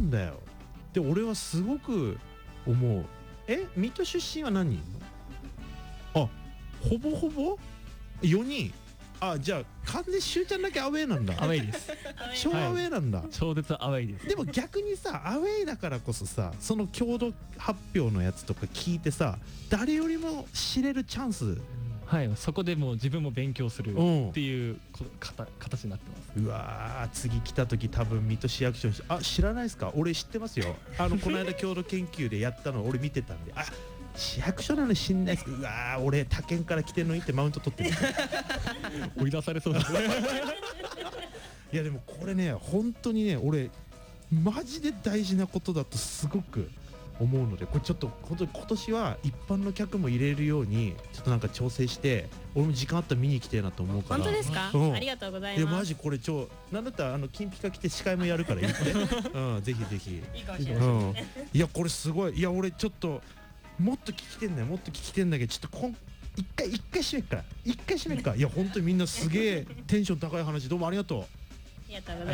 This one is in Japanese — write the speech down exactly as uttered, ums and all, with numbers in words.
なんだよで俺はすごく思う。え水戸出身は何人いるの？あほぼほぼよにん。あじゃあ完全にしゅうちゃんだけアウェーなんだ。 アウェイです。 超アウェーなんだ、はい、 超絶アウェイです。 でも逆にさアウェーだからこそさその共同発表のやつとか聞いてさ誰よりも知れるチャンス。 はい、そこでもう自分も勉強するっていう形になってます。 うわー次来た時多分水戸市役所にあ知らないですか俺知ってますよあのこの間郷土研究でやったの俺見てたんであ市役所なの知んないですけどうわー俺他県から来てんのにってマウント取ってる追い出されそうですねいやでもこれね本当にね俺マジで大事なことだとすごく思うのでこれちょっと本当に今年は一般の客も入れるようにちょっとなんか調整して俺も時間あったら見に来てえなと思うから。 本当ですか、 うん、 ありがとうございます。 いやマジこれ超なんだったらあの金ピカ来て司会もやるから言って、うん、ぜひぜひいいかもしれない、 うん、いやこれすごいいや俺ちょっともっと聞きてんだよもっと聞きてんだけどちょっとこん一回一回閉めっから一回閉めっかいや本当にみんなすげえテンション高い話どうもありがとう。 ありがとうござ